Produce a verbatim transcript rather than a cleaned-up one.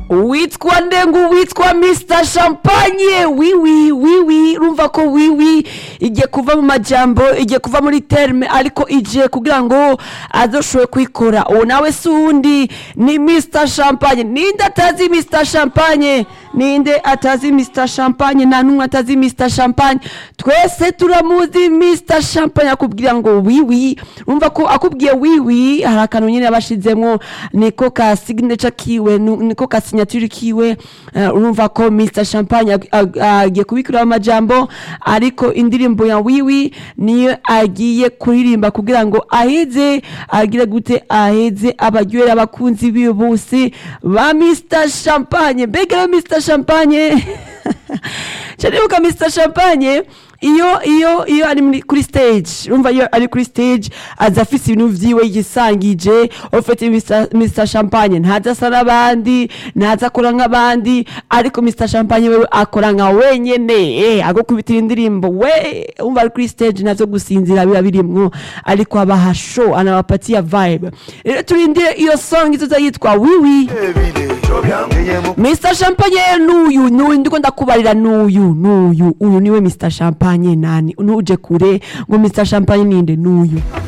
witwa ndengu witwa mister Champagne wiwi wiwi urumva ko wiwi igiye kuva mu majambo igiye kuva muri terme ariko ije kugira ngo azoshowe kwikora uwo nawe sundi ni mister Champagne. Ninde atazi mister Champagne? Ninde atazi mister Champagne? Nta numwe atazi mister Champagne. Twese turamuzi mister Champagne akubwira ngo wiwi urumva ko akubwiye wiwi hari akantu nyine abashizemo niko ka signature kiwe niko ka signature kiwe urumva ko mister Champagne agiye kubikira amajambo ariko indirimbo ya wiwi niyo agiye kuririmba kugira ngo aheze agira gute aheze abaryohera abakunzi biwe bose ba mister Champagne. Mbega mister Champagne cyaribuka mister Champagne iyo iyo iyo ari kuri stage urumva iyo ari kuri stage aza afise ibintu vyiwe yisangije ofete mister Champagne ntaza sara abandi ntaza akora nk'abandi ariko mister Champagne wewe akora nka wenyene eh agokubitira indirimbo we umva ari kuri stage nazo gusinzira biba birimwo ariko abaha show anabapatia vibe. Rero turindire iyo song izoza yitwa wiwi mister Champagne nuyu nuyu ndiko ndakubarira nuyu nuyu uyu niwe mister Champagne nani unuje kure ngo mister Champagne ninde nuyu